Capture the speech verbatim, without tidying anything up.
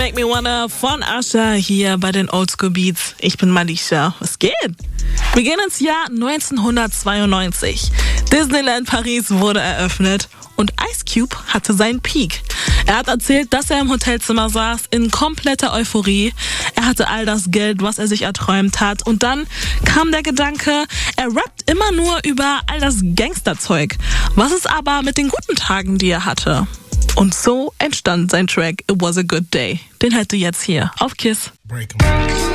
Make Me Wanna von Usher hier bei den Oldschool Beats. Ich bin Malisha. Was geht? Wir gehen ins Jahr neunzehnhundertzweiundneunzig. Disneyland Paris wurde eröffnet und Ice Cube hatte seinen Peak. Er hat erzählt, dass er im Hotelzimmer saß in kompletter Euphorie. Er hatte all das Geld, was er sich erträumt hat. Und dann kam der Gedanke, er rappt immer nur über all das Gangsterzeug. Was ist aber mit den guten Tagen, die er hatte? Und so entstand sein Track It Was a Good Day. Den hört ihr jetzt hier auf Kiss. Break 'em.